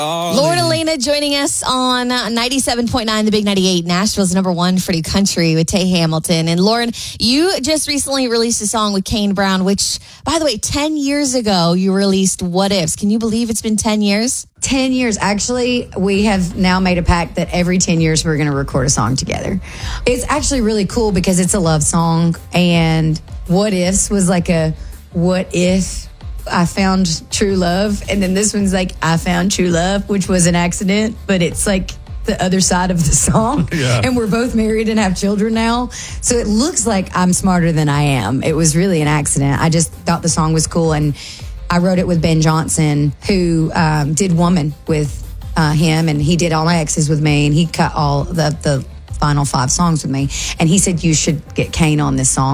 Lord Elena joining us on 97.9, the Big 98, Nashville's #1 for new country with Tay Hamilton. And Lauren, you just recently released a song with Kane Brown, which, by the way, 10 years ago, you released What Ifs. Can you believe it's been 10 years? 10 years. Actually, we have now made a pact that every 10 years we're going to record a song together. It's actually really cool because it's a love song. And What Ifs was like a what if I found true love. And then this one's like, I found true love, which was an accident, but it's like the other side of the song. Yeah. And we're both married and have children now. So it looks like I'm smarter than I am. It was really an accident. I just thought the song was cool. And I wrote it with Ben Johnson, who did Woman with him. And he did All My Exes with me. And he cut all the final 5 songs with me. And he said, you should get Kane on this song.